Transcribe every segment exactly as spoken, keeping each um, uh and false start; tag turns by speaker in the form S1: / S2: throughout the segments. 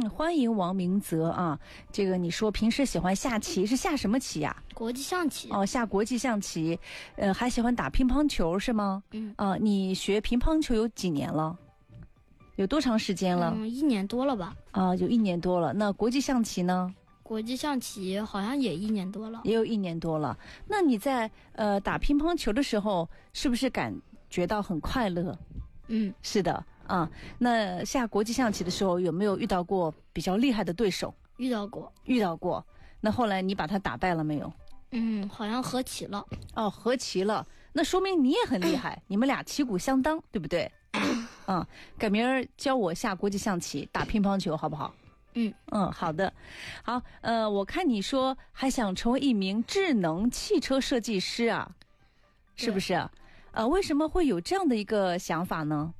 S1: 嗯，欢迎王明泽啊。这个你说平时喜欢下棋，是下什么棋呀、啊？
S2: 国际象棋。
S1: 哦，下国际象棋。呃，还喜欢打乒乓球是吗？
S2: 嗯。
S1: 啊，你学乒乓球有几年了？有多长时间了？
S2: 嗯，一年多了吧。
S1: 啊，有一年多了。那国际象棋呢？
S2: 国际象棋好像也一年多了。
S1: 也有一年多了。那你在呃打乒乓球的时候，是不是感觉到很快乐？
S2: 嗯，
S1: 是的啊。那下国际象棋的时候，有没有遇到过比较厉害的对手？
S2: 遇到过。
S1: 遇到过。那后来你把他打败了没有？
S2: 嗯，好像和棋了。
S1: 哦，和棋了。那说明你也很厉害，你们俩旗鼓相当，对不对？嗯，改明儿教我下国际象棋，打乒乓球，好不好？
S2: 嗯
S1: 嗯，好的。好，呃，我看你说还想成为一名智能汽车设计师啊，是不是？呃，为什么会有这样的一个想法呢？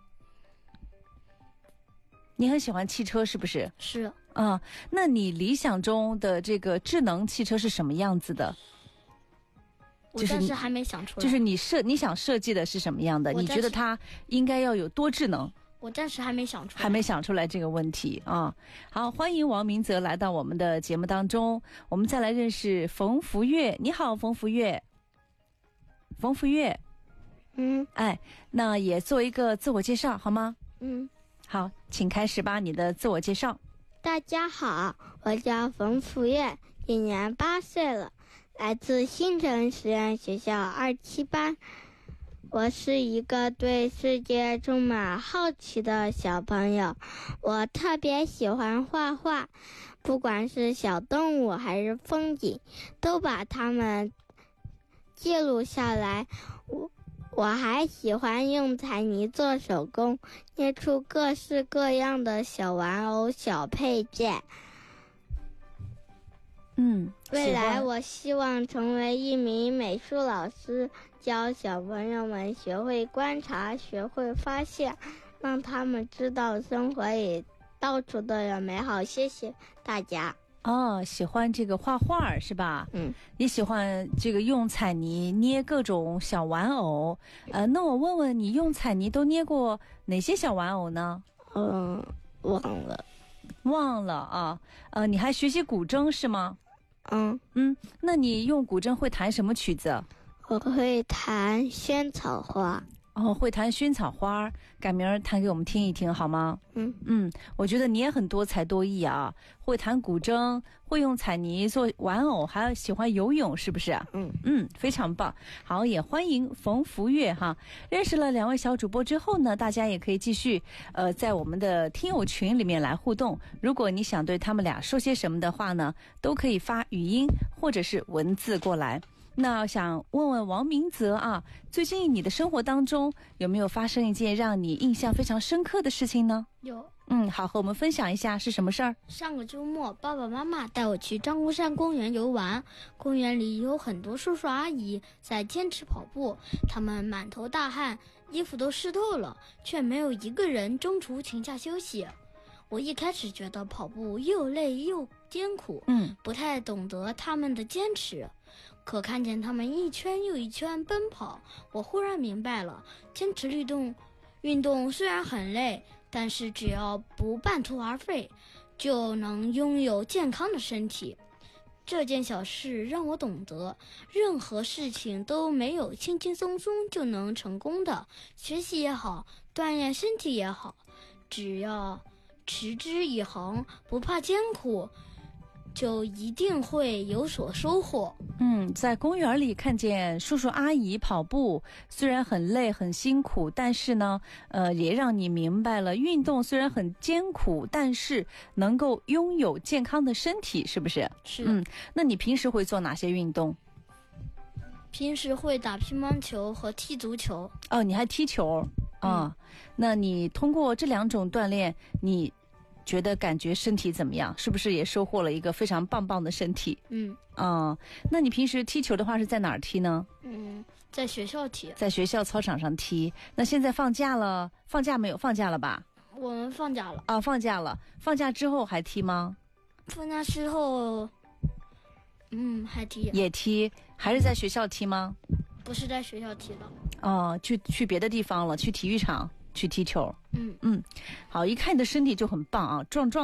S1: 你很喜欢汽车，是不是？
S2: 是。
S1: 啊，那你理想中的这个智能汽车是什么样子的？
S2: 我暂时还没想出来。
S1: 就是你设你想设计的是什么样的？你觉得它应该要有多智能？
S2: 我暂时还没想出来。
S1: 还没想出来这个问题啊。好，欢迎王明泽来到我们的节目当中。我们再来认识冯福月。你好，冯福月。冯福月。
S3: 嗯。
S1: 哎，那也做一个自我介绍好吗？
S3: 嗯。
S1: 好，请开始吧，你的自我介绍。
S3: 大家好，我叫冯福月，今年八岁了，来自新城实验学校二七班。我是一个对世界充满好奇的小朋友，我特别喜欢画画，不管是小动物还是风景，都把它们记录下来。我我还喜欢用彩泥做手工，捏出各式各样的小玩偶、小配件。
S1: 嗯，
S3: 未来我希望成为一名美术老师，教小朋友们学会观察，学会发现，让他们知道生活里到处都有美好。谢谢大家。
S1: 哦，喜欢这个画画是吧？
S3: 嗯，
S1: 也喜欢这个用彩泥捏各种小玩偶。呃，那我问问你，用彩泥都捏过哪些小玩偶呢？
S3: 嗯，忘了，
S1: 忘了啊。呃，你还学习古筝是吗？
S3: 嗯
S1: 嗯，那你用古筝会弹什么曲子？
S3: 我会弹萱草花。
S1: 哦，会弹萱草花，改明儿弹给我们听一听好吗？
S3: 嗯
S1: 嗯，我觉得你也很多才多艺啊，会弹古筝，会用彩泥做玩偶，还喜欢游泳，是不是啊？
S3: 嗯
S1: 嗯，非常棒。好，也欢迎冯福月哈。认识了两位小主播之后呢，大家也可以继续呃在我们的听友群里面来互动。如果你想对他们俩说些什么的话呢，都可以发语音或者是文字过来。那想问问王明泽啊，最近你的生活当中有没有发生一件让你印象非常深刻的事情呢？
S2: 有。
S1: 嗯，好，和我们分享一下是什么事儿？
S2: 上个周末，爸爸妈妈带我去张公山公园游玩。公园里有很多叔叔阿姨在坚持跑步，他们满头大汗，衣服都湿透了，却没有一个人中途停下休息。我一开始觉得跑步又累又艰苦，
S1: 嗯，
S2: 不太懂得他们的坚持。可看见他们一圈又一圈奔跑，我忽然明白了，坚持运动，运动虽然很累，但是只要不半途而废，就能拥有健康的身体。这件小事让我懂得，任何事情都没有轻轻松松就能成功的，学习也好，锻炼身体也好，只要持之以恒，不怕艰苦，就一定会有所收获。
S1: 嗯，在公园里看见叔叔阿姨跑步，虽然很累很辛苦，但是呢，呃，也让你明白了，运动虽然很艰苦，但是能够拥有健康的身体，是不是？
S2: 是。
S1: 嗯，那你平时会做哪些运动？
S2: 平时会打乒乓球和踢足球。
S1: 哦，你还踢球啊？
S2: 嗯，
S1: 那你通过这两种锻炼，你觉得感觉身体怎么样？是不是也收获了一个非常棒棒的身体？
S2: 嗯，
S1: 啊，那你平时踢球的话是在哪儿踢呢？
S2: 嗯，在学校踢。
S1: 在学校操场上踢。那现在放假了，放假没有？放假了吧？
S2: 我们放假了。
S1: 啊，放假了。放假之后还踢吗？
S2: 放假之后，嗯，还踢。
S1: 也踢，还是在学校踢吗？
S2: 不是在学校踢的。
S1: 哦，去去别的地方了，去体育场去踢球。
S2: 嗯
S1: 嗯，好，一看你的身体就很棒啊，壮壮